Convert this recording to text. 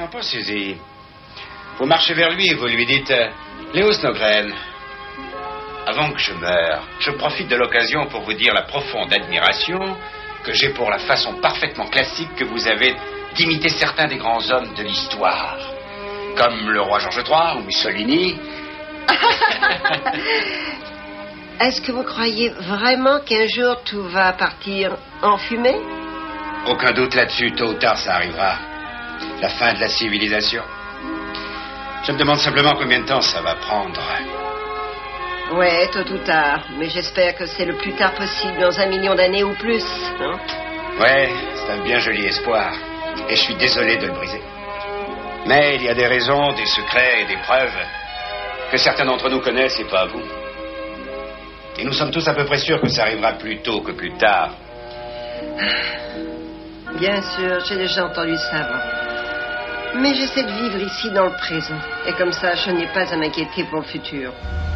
Non, pas Suzy. Vous marchez vers lui et vous lui dites Léo Snogren, avant que je meure, je profite de l'occasion pour vous dire la profonde admiration que j'ai pour la façon parfaitement classique que vous avez d'imiter certains des grands hommes de l'histoire, comme le roi George III ou Mussolini. Est-ce que vous croyez vraiment qu'un jour tout va partir en fumée? Aucun doute là-dessus, tôt ou tard ça arrivera. La fin de la civilisation. Je me demande simplement combien de temps ça va prendre. Ouais, tôt ou tard. Mais j'espère que c'est le plus tard possible, dans 1 million d'années ou plus. Hein? Ouais, c'est un bien joli espoir. Et je suis désolé de le briser. Mais il y a des raisons, des secrets et des preuves que certains d'entre nous connaissent et pas vous. Et nous sommes tous à peu près sûrs que ça arrivera plus tôt que plus tard. Bien sûr, j'ai déjà entendu ça avant. Mais j'essaie de vivre ici dans le présent. Et comme ça, je n'ai pas à m'inquiéter pour le futur.